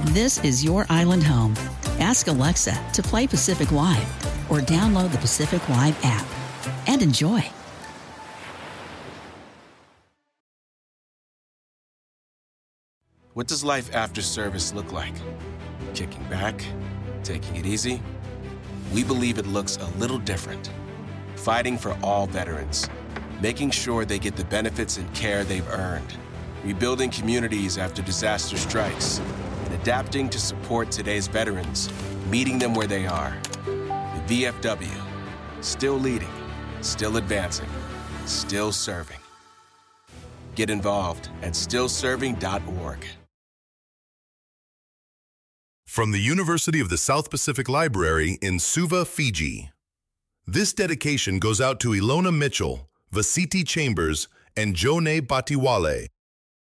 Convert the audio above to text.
This is your island home. Ask Alexa to play Pacific Live or download the Pacific Live app and enjoy. What does life after service look like? Kicking back? Taking it easy? We believe it looks a little different. Fighting for all veterans. Making sure they get the benefits and care they've earned. Rebuilding communities after disaster strikes. And adapting to support today's veterans, meeting them where they are. The VFW. Still leading. Still advancing. Still serving. Get involved at stillserving.org. From the University of the South Pacific Library in Suva, Fiji. This dedication goes out to Ilona Mitchell, Vasiti Chambers, and Jone Batiwale